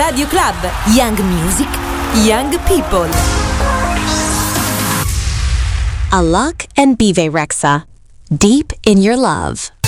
Radio Club. Young Music, Young People. Alok and Bive Rexa. Deep in Your Love.